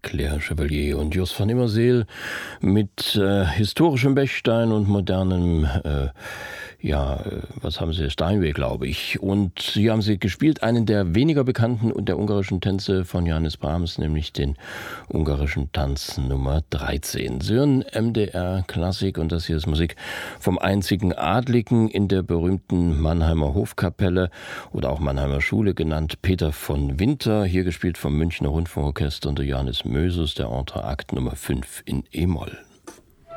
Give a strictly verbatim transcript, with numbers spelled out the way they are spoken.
Claire Chevalier und Jos van Immerseel mit äh, historischem Bechstein und modernem, äh, ja, äh, was haben sie, Steinway, glaube ich. Und hier haben sie gespielt einen der weniger bekannten und der ungarischen Tänze von Johannes Brahms, nämlich den ungarischen Tanz Nummer dreizehn. Sie hören M D R Klassik und das hier ist Musik vom einzigen Adligen in der berühmten Mannheimer Hofkapelle oder auch Mannheimer Schule genannt, Peter von Winter, hier gespielt vom Münchner Rundfunkorchester unter Johannes Mösus, der Entr'acte Nummer fünf in E-Moll.